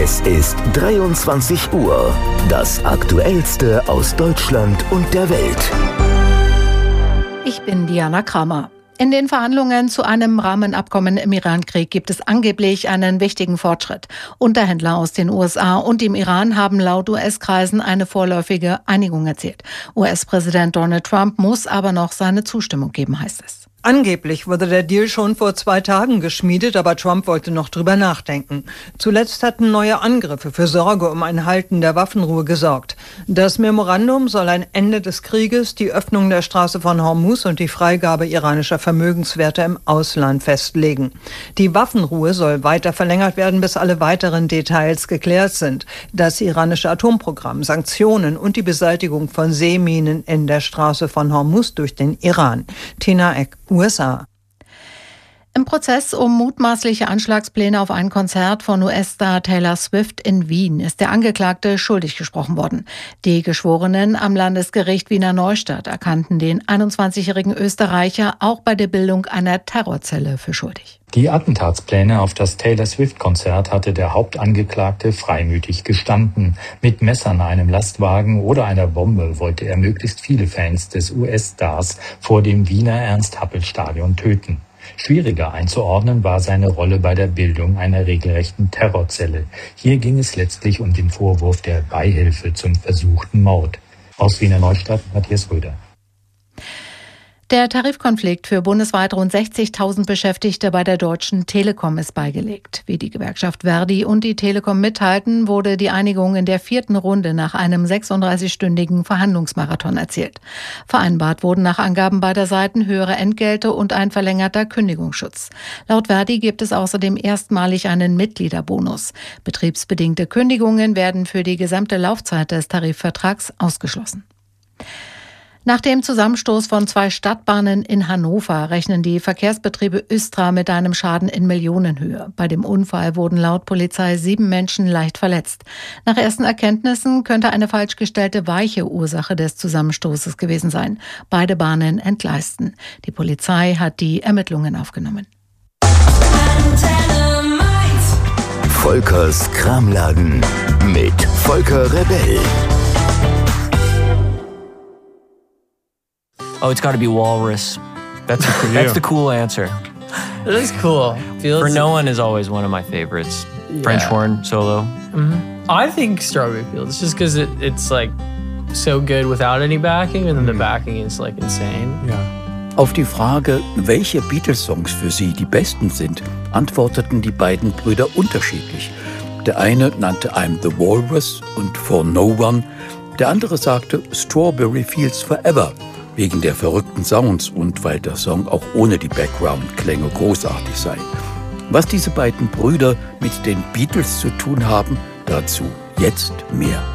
Es ist 23 Uhr. Das Aktuellste aus Deutschland und der Welt. Ich bin Diana Kramer. In den Verhandlungen zu einem Rahmenabkommen im Iran-Krieg gibt es angeblich einen wichtigen Fortschritt. Unterhändler aus den USA und dem Iran haben laut US-Kreisen eine vorläufige Einigung erzielt. US-Präsident Donald Trump muss aber noch seine Zustimmung geben, heißt es. Angeblich wurde der Deal schon vor 2 Tagen geschmiedet, aber Trump wollte noch drüber nachdenken. Zuletzt hatten neue Angriffe für Sorge um ein Halten der Waffenruhe gesorgt. Das Memorandum soll ein Ende des Krieges, die Öffnung der Straße von Hormuz und die Freigabe iranischer Vermögenswerte im Ausland festlegen. Die Waffenruhe soll weiter verlängert werden, bis alle weiteren Details geklärt sind. Das iranische Atomprogramm, Sanktionen und die Beseitigung von Seeminen in der Straße von Hormuz durch den Iran. Tina Eck, USA. Im Prozess um mutmaßliche Anschlagspläne auf ein Konzert von US-Star Taylor Swift in Wien ist der Angeklagte schuldig gesprochen worden. Die Geschworenen am Landesgericht Wiener Neustadt erkannten den 21-jährigen Österreicher auch bei der Bildung einer Terrorzelle für schuldig. Die Attentatspläne auf das Taylor Swift-Konzert hatte der Hauptangeklagte freimütig gestanden. Mit Messern, einem Lastwagen oder einer Bombe wollte er möglichst viele Fans des US-Stars vor dem Wiener Ernst-Happel-Stadion töten. Schwieriger einzuordnen war seine Rolle bei der Bildung einer regelrechten Terrorzelle. Hier ging es letztlich um den Vorwurf der Beihilfe zum versuchten Mord. Aus Wiener Neustadt, Matthias Röder. Der Tarifkonflikt für bundesweit rund 60.000 Beschäftigte bei der Deutschen Telekom ist beigelegt. Wie die Gewerkschaft Verdi und die Telekom mitteilten, wurde die Einigung in der 4. Runde nach einem 36-stündigen Verhandlungsmarathon erzielt. Vereinbart wurden nach Angaben beider Seiten höhere Entgelte und ein verlängerter Kündigungsschutz. Laut Verdi gibt es außerdem erstmalig einen Mitgliederbonus. Betriebsbedingte Kündigungen werden für die gesamte Laufzeit des Tarifvertrags ausgeschlossen. Nach dem Zusammenstoß von 2 Stadtbahnen in Hannover rechnen die Verkehrsbetriebe Östra mit einem Schaden in Millionenhöhe. Bei dem Unfall wurden laut Polizei 7 Menschen leicht verletzt. Nach ersten Erkenntnissen könnte eine falsch gestellte Weiche Ursache des Zusammenstoßes gewesen sein. Beide Bahnen entgleisten. Die Polizei hat die Ermittlungen aufgenommen. Volkers Kramladen mit Volker Rebell. Oh, it's got to be Walrus. That's the cool answer. It is cool. For No One is always one of my favorites. Yeah. French horn solo. Mm-hmm. I think Strawberry Fields, just because it's like so good without any backing, and then the backing is like insane. Ja. Auf die Frage, welche Beatles-Songs für sie die besten sind, antworteten die beiden Brüder unterschiedlich. Der eine nannte I'm the Walrus und For No One. Der andere sagte Strawberry Fields Forever. Wegen der verrückten Sounds und weil der Song auch ohne die Background-Klänge großartig sei. Was diese beiden Brüder mit den Beatles zu tun haben, dazu jetzt mehr.